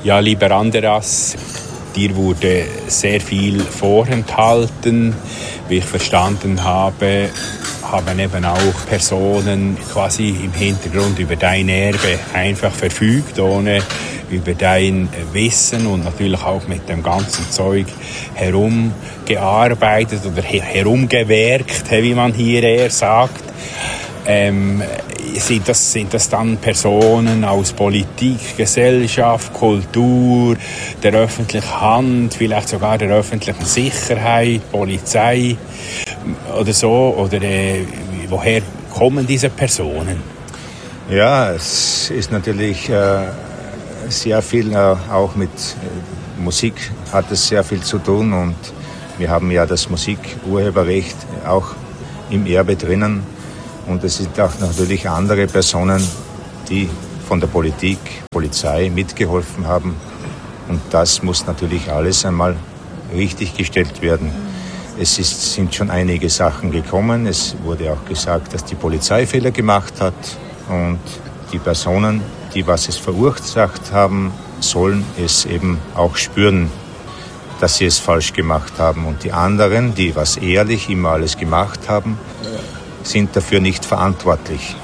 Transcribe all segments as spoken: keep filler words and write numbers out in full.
Ja, lieber Andreas, dir wurde sehr viel vorenthalten. Wie ich verstanden habe, haben eben auch Personen quasi im Hintergrund über dein Erbe einfach verfügt, ohne über dein Wissen und natürlich auch mit dem ganzen Zeug herumgearbeitet oder herumgewerkt, wie man hier eher sagt. Ähm, sind das, sind das dann Personen aus Politik, Gesellschaft, Kultur, der öffentlichen Hand, vielleicht sogar der öffentlichen Sicherheit, Polizei oder so? Oder äh, woher kommen diese Personen? Ja, es ist natürlich äh, sehr viel äh, auch mit äh, Musik hat es sehr viel zu tun und wir haben ja das Musikurheberrecht auch im Erbe drinnen. Und es sind auch natürlich andere Personen, die von der Politik, Polizei mitgeholfen haben. Und das muss natürlich alles einmal richtig gestellt werden. Es ist, sind schon einige Sachen gekommen. Es wurde auch gesagt, dass die Polizei Fehler gemacht hat. Und die Personen, die was es verursacht haben, sollen es eben auch spüren, dass sie es falsch gemacht haben. Und die anderen, die was ehrlich immer alles gemacht haben, sind dafür nicht verantwortlich.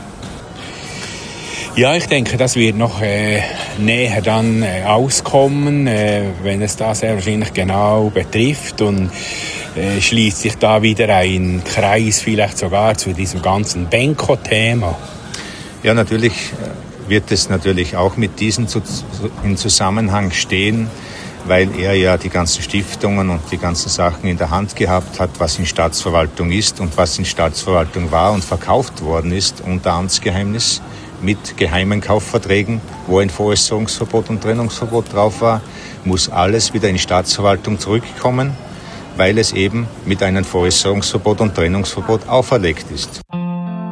Ja, ich denke, das wird noch äh, näher dann äh, auskommen, äh, wenn es das sehr wahrscheinlich genau betrifft und äh, schließt sich da wieder ein Kreis vielleicht sogar zu diesem ganzen Benko-Thema. Ja, natürlich wird es natürlich auch mit diesen zu, in Zusammenhang stehen, weil er ja die ganzen Stiftungen und die ganzen Sachen in der Hand gehabt hat, was in Staatsverwaltung ist und was in Staatsverwaltung war und verkauft worden ist unter Amtsgeheimnis mit geheimen Kaufverträgen, wo ein Veräußerungsverbot und Trennungsverbot drauf war, muss alles wieder in Staatsverwaltung zurückkommen, weil es eben mit einem Veräußerungsverbot und Trennungsverbot auferlegt ist.